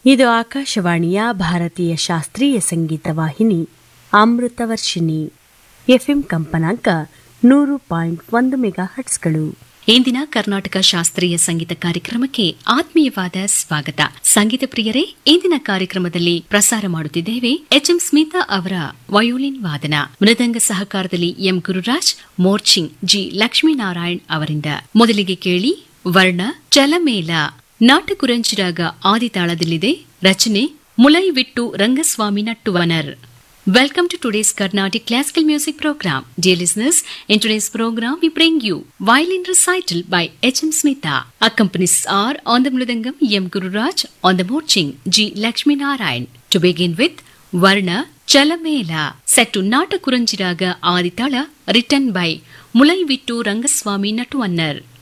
ಇದು ಆಕಾಶವಾಣಿಯ ಭಾರತೀಯ ಶಾಸ್ತ್ರೀಯ ಸಂಗೀತ ವಾಹಿನಿ ಅಮೃತವರ್ಷಿಣಿ. ಎಫ್ಎಂ ಕಂಪನಾಂಕ 100.1 ಮೆಗಾಹರ್ಟ್ಸ್ಗಳು. ಇಂದಿನ ಕರ್ನಾಟಕ ಶಾಸ್ತ್ರೀಯ ಸಂಗೀತ ಕಾರ್ಯಕ್ರಮಕ್ಕೆ ಆತ್ಮೀಯವಾದ ಸ್ವಾಗತ. ಸಂಗೀತ ಪ್ರಿಯರೇ, ಇಂದಿನ ಕಾರ್ಯಕ್ರಮದಲ್ಲಿ ಪ್ರಸಾರ ಮಾಡುತ್ತಿದ್ದೇವೆ ಎಚ್ಎಂ ಸ್ಮಿತಾ ಅವರ ವಯೋಲಿನ್ ವಾದನ, ಮೃದಂಗ ಸಹಕಾರದಲ್ಲಿ ಎಂ ಗುರುರಾಜ್, ಮೋರ್ಚಿಂಗ್ ಜಿ ಲಕ್ಷ್ಮೀನಾರಾಯಣ್ ಅವರಿಂದ. ಮೊದಲಿಗೆ ಕೇಳಿ ವರ್ಣ ಚಲಮೇಲ. ನಾಟಕುರಂಚಿರಾಗ ಆದಿತಾಳದಲ್ಲಿದೆ. ರಚನೆ ಮುಲೈವಿಟ್ಟು Rangaswamy ನಟ್ಟುವನರ್. Welcome to today's Carnatic Classical Music Program. Dear listeners, in today's program we bring you Violin Recital by H.M. Smita. Accompanies are on the Mridangam M. Gururaj, on the Morching G. Lakshmi Narayan. To begin with, Varna Chalamela, set to Natakuranjiraga Aditala, written by Mulaivittu Rangaswamy Nattuvanar.